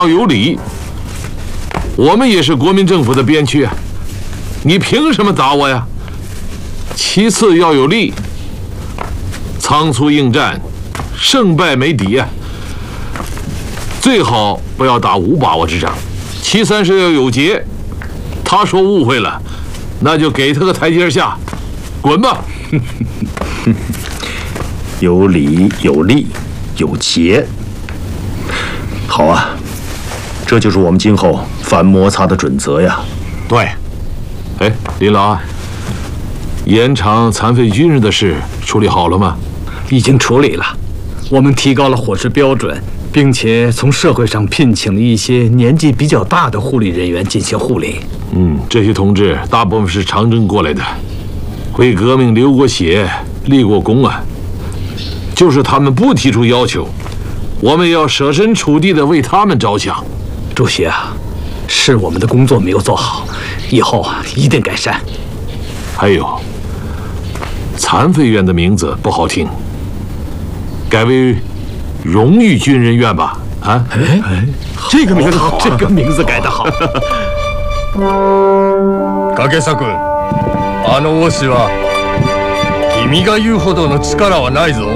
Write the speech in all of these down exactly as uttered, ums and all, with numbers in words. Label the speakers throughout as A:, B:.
A: 要有理。我们也是国民政府的边区啊，你凭什么打我呀？其次要有力，仓促应战，胜败没底啊。最好不要打无把握之仗。其三是要有节，他说误会了，那就给他个台阶下，滚吧。
B: 有理有利有节，好啊，这就是我们今后反摩擦的准则呀。
A: 对，哎，林老啊，延长残废军人的事处理好了吗？
C: 已经处理了，我们提高了伙食标准，并且从社会上聘请了一些年纪比较大的护理人员进行护理。
A: 嗯，这些同志大部分是长征过来的，为革命流过血、立过功啊。就是他们不提出要求，我们也要设身处地地为他们着想。
C: 主席啊，是我们的工作没有做好，以后啊一定改善。
A: 还有，残废院的名字不好听，改为荣誉军人院吧？啊，
C: 哎哎，这个名字好，这个名字改得好。
D: 影佐君、あの王子は君が言うほどの力はないぞ。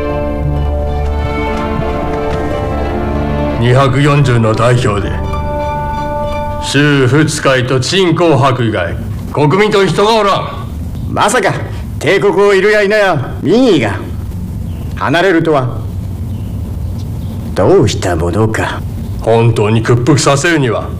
D: にひゃくよんじゅうの代表で州府使いと鎮江博以外国民という人がおらん。
E: まさか帝国をいるやいなや民意が離れるとはどうしたものか。
D: 本当に屈服させるには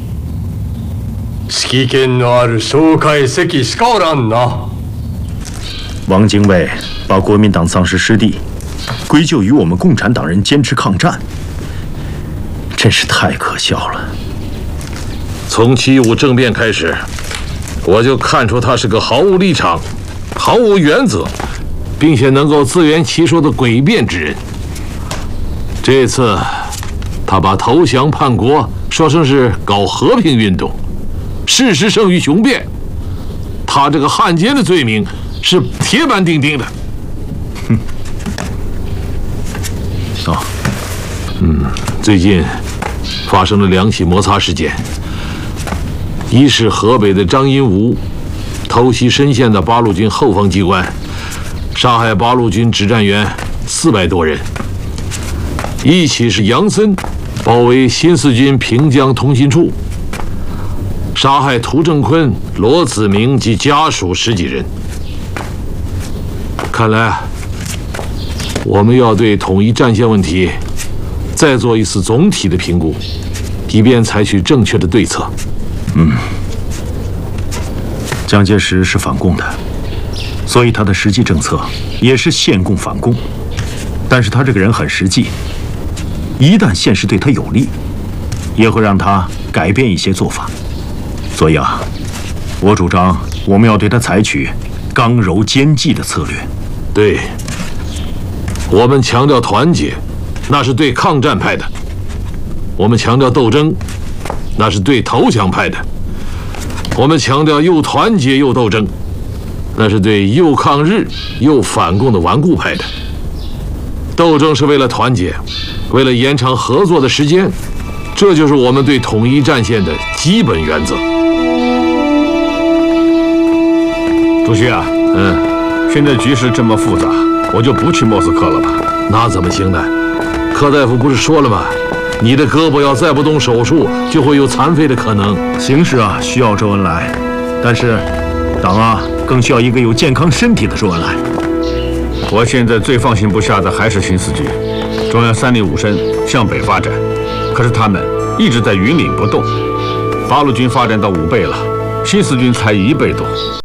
D: 指揮権のある蒋介石しかおらんな。
B: 汪精卫把国民党丧失失地归咎于我们共产党人坚持抗战，真是太可笑了。
A: 从七五政变开始，我就看出他是个毫无立场、毫无原则，并且能够自圆其说的诡辩之人。这次，他把投降叛国说成是搞和平运动，事实胜于雄辩。他这个汉奸的罪名是铁板钉钉的。
B: 哼。哦，
A: 嗯，最近发生了两起摩擦事件。一是河北的张荫吾偷袭深县的八路军后方机关，杀害八路军指战员四百多人；一起是杨森包围新四军平江通信处，杀害涂正坤、罗子明及家属十几人。看来我们要对统一战线问题再做一次总体的评估，以便采取正确的对策。
B: 嗯，蒋介石是反共的，所以他的实际政策也是限共反共。但是他这个人很实际，一旦现实对他有利，也会让他改变一些做法。所以啊，我主张我们要对他采取刚柔兼济的策略。
A: 对，我们强调团结，那是对抗战派的；我们强调斗争，那是对投降派的；我们强调又团结又斗争，那是对又抗日又反共的顽固派的。斗争是为了团结，为了延长合作的时间，这就是我们对统一战线的基本原则。
F: 主席啊，
A: 嗯，
F: 现在局势这么复杂，我就不去莫斯科了吧？
A: 那怎么行呢？柯大夫不是说了吗？你的胳膊要再不动手术，就会有残废的可能。
B: 形势啊，需要周恩来，但是党啊，更需要一个有健康身体的周恩来。
F: 我现在最放心不下的还是新四军，中央三令五申向北发展，可是他们一直在云岭不动。八路军发展到五倍了，新四军才一倍多。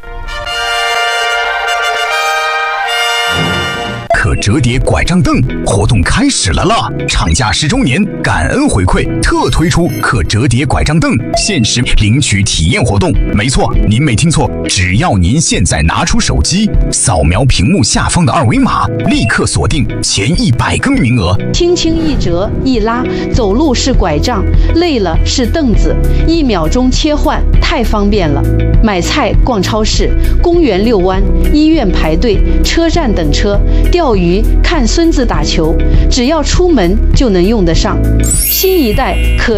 G: 可折叠拐杖凳活动开始了啦！厂家十周年感恩回馈，特推出可折叠拐杖凳限时领取体验活动。没错，您没听错，只要您现在拿出手机，扫描屏幕下方的二维码，立刻锁定前一百个名额。
H: 轻轻一折一拉，走路是拐杖，累了是凳子，一秒钟切换，太方便了。买菜、逛超市、公园遛弯、医院排队、车站等车、钓鱼、看孙子打球，只要出门就能用得上。新一代可